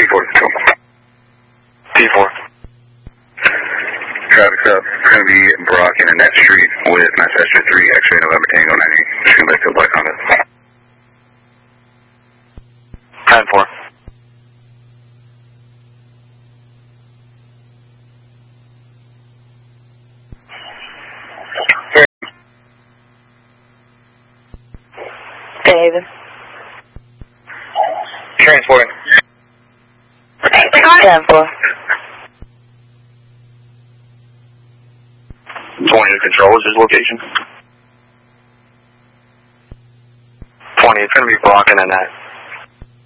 T4 control. T4. Traffic's up. It's going to be Brock in Annette Street with Manchester 3, X-ray November Tango 90. Shooting back to the Black Honda. 10-4. David. Transporting. 10-4. 20 to control is his location. 20, it's going to be Brock and Annette.